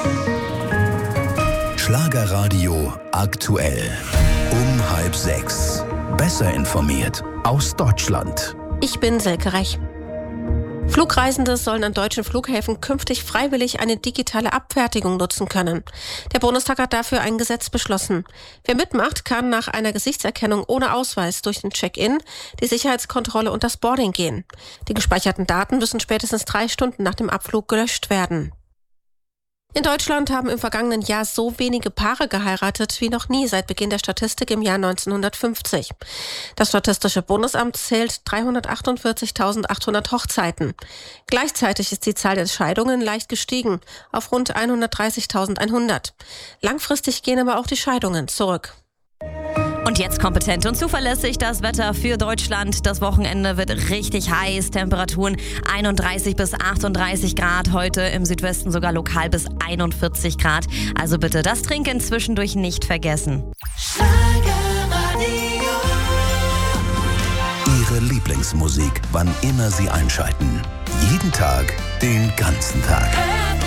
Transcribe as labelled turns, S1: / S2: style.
S1: Schlagerradio aktuell. Um 5:30. Besser informiert aus Deutschland.
S2: Ich bin Silke Rech. Flugreisende sollen an deutschen Flughäfen künftig freiwillig eine digitale Abfertigung nutzen können. Der Bundestag hat dafür ein Gesetz beschlossen. Wer mitmacht, kann nach einer Gesichtserkennung ohne Ausweis durch den Check-in, die Sicherheitskontrolle und das Boarding gehen. Die gespeicherten Daten müssen spätestens 3 Stunden nach dem Abflug gelöscht werden. In Deutschland haben im vergangenen Jahr so wenige Paare geheiratet wie noch nie seit Beginn der Statistik im Jahr 1950. Das Statistische Bundesamt zählt 348.800 Hochzeiten. Gleichzeitig ist die Zahl der Scheidungen leicht gestiegen auf rund 130.100. Langfristig gehen aber auch die Scheidungen zurück.
S3: Und jetzt kompetent und zuverlässig das Wetter für Deutschland. Das Wochenende wird richtig heiß. Temperaturen 31 bis 38 Grad. Heute im Südwesten sogar lokal bis 41 Grad. Also bitte das Trinken zwischendurch nicht vergessen.
S1: Ihre Lieblingsmusik, wann immer Sie einschalten. Jeden Tag, den ganzen Tag.